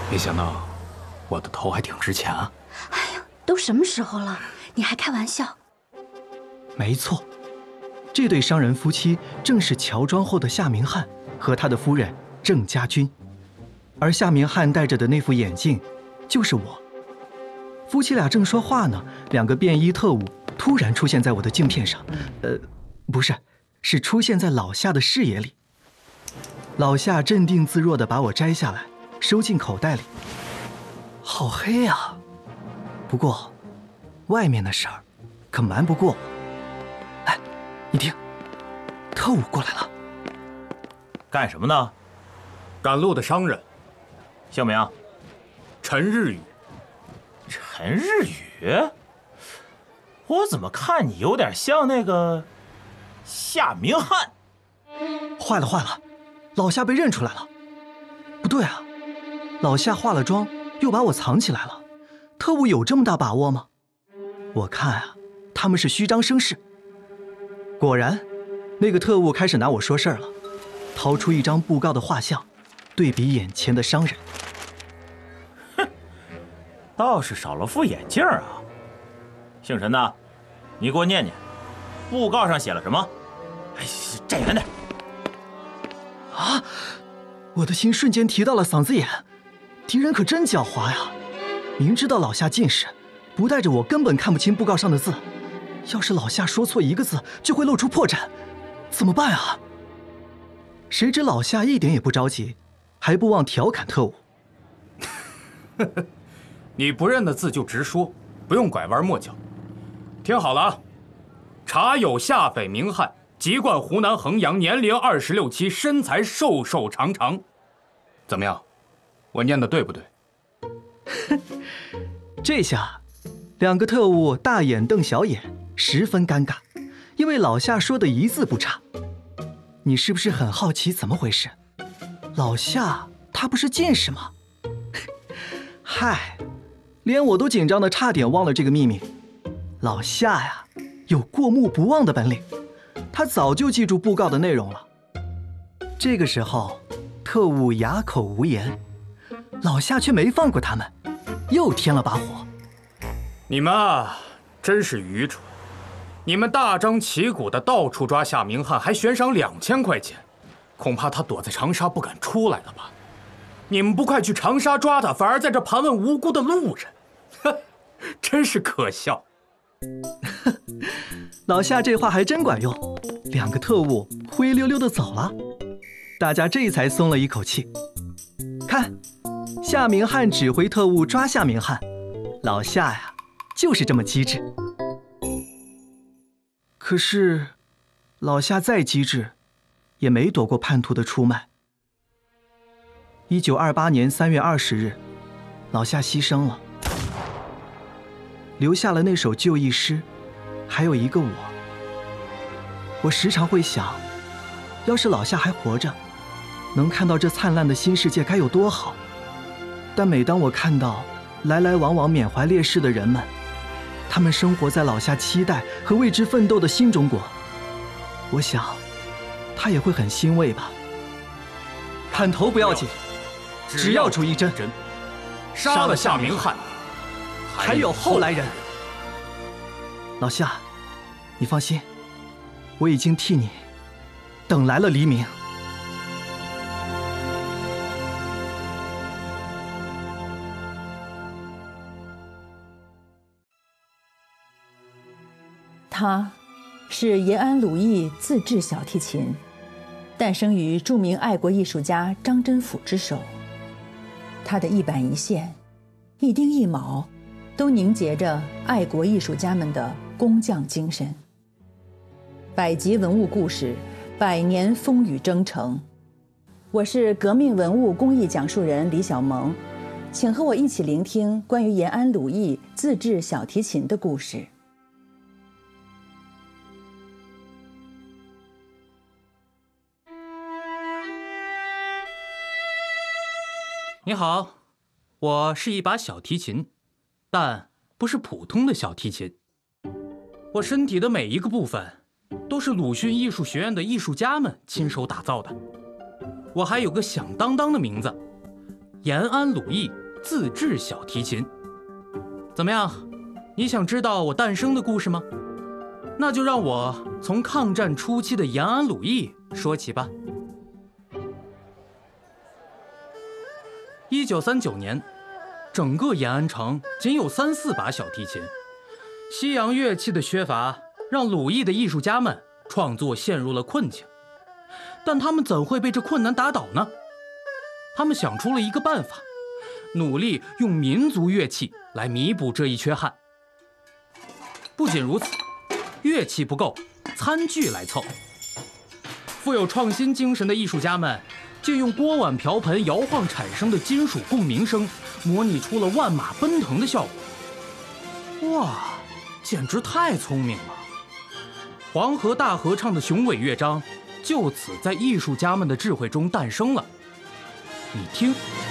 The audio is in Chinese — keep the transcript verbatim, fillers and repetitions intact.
没想到我的头还挺值钱啊！ 哎呀，都什么时候了，你还开玩笑？ 没错，这对商人夫妻正是乔装后的夏明翰和他的夫人郑家军，而夏明翰戴着的那副眼镜，就是我。夫妻俩正说话呢，两个便衣特务突然出现在我的镜片上，呃，不是，是出现在老夏的视野里。老夏镇定自若地把我摘下来，收进口袋里。好黑啊！不过，外面的事儿可瞒不过我。哎，你听，特务过来了。 干什么呢？ 赶路的商人。 姓名？ 陈日宇。 陈日宇？我怎么看你有点像那个夏明翰？ 坏了坏了，老夏被认出来了。不对啊，老夏化了妆又把我藏起来了，特务有这么大把握吗？我看啊，他们是虚张声势。果然，那个特务开始拿我说事儿了，掏出一张布告的画像，对比眼前的商人。 哼，倒是少了副眼镜啊。姓陈的，你给我念念，布告上写了什么？哎，站远点。 啊！我的心瞬间提到了嗓子眼，敌人可真狡猾呀！明知道老夏近视，不带着我根本看不清布告上的字。要是老夏说错一个字，就会露出破绽，怎么办啊？谁知老夏一点也不着急，还不忘调侃特务：“ 你不认的字就直说，不用拐弯抹角。听好了啊，查有夏匪明翰，籍贯湖南衡阳，年龄二十六七，身材瘦瘦长长。怎么样？我念的对不对？” 这下，两个特务大眼瞪小眼，十分尴尬，因为老夏说的一字不差。你是不是很好奇怎么回事？老夏他不是近视吗？嗨，连我都紧张的差点忘了这个秘密。老夏呀，有过目不忘的本领，他早就记住布告的内容了。这个时候，特务哑口无言，老夏却没放过他们，又添了把火。 你们啊，真是愚蠢！你们大张旗鼓的到处抓夏明翰，还悬赏两千块钱，恐怕他躲在长沙不敢出来了吧？你们不快去长沙抓他，反而在这盘问无辜的路人，哼，真是可笑！ 老夏这话还真管用，两个特务灰溜溜的走了，大家这才松了一口气。看，夏明翰指挥特务抓夏明翰，老夏呀，就是这么机智。可是，老夏再机智，也没躲过叛徒的出卖。一九二八年三月二十日，老夏牺牲了，留下了那首就义诗，还有一个我。我时常会想，要是老夏还活着，能看到这灿烂的新世界该有多好。但每当我看到来来往往缅怀烈士的人们，他们生活在老夏期待和为之奋斗的新中国，我想他也会很欣慰吧。砍头不要紧，只要出一针， 杀了夏明翰， 还有后来人。老夏，你放心，我已经替你等来了黎明。 他是延安鲁艺自制小提琴，诞生于著名爱国艺术家张真甫之手。他的一板一线、一丁一卯，都凝结着爱国艺术家们的工匠精神。百集文物故事，百年风雨征程。我是革命文物工艺讲述人李小萌，请和我一起聆听关于延安鲁艺自制小提琴的故事。 你好，我是一把小提琴，但不是普通的小提琴。我身体的每一个部分都是鲁迅艺术学院的艺术家们亲手打造的。我还有个响当当的名字， 延安鲁艺自制小提琴。怎么样？你想知道我诞生的故事吗？那就让我从抗战初期的延安鲁艺说起吧。一九三九年，整个延安城仅有三四把小提琴，西洋乐器的缺乏让鲁艺的艺术家们创作陷入了困境。但他们怎会被这困难打倒呢？他们想出了一个办法，努力用民族乐器来弥补这一缺憾。不仅如此，乐器不够，餐具来凑。富有创新精神的艺术家们就用锅碗瓢盆摇晃产生的金属共鸣声，模拟出了万马奔腾的效果。哇，简直太聪明了！黄河大合唱的雄伟乐章就此在艺术家们的智慧中诞生了。你听。